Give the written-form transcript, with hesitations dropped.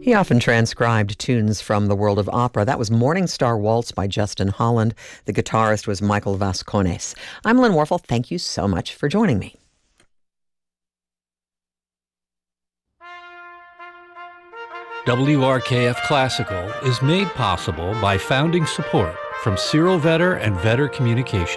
He often transcribed tunes from the world of opera. That was Morning Star Waltz by Justin Holland. The guitarist was Michael Vascones. I'm Lynn Warfel. Thank you so much for joining me. WRKF Classical is made possible by founding support from Cyril Vetter and Vetter Communications.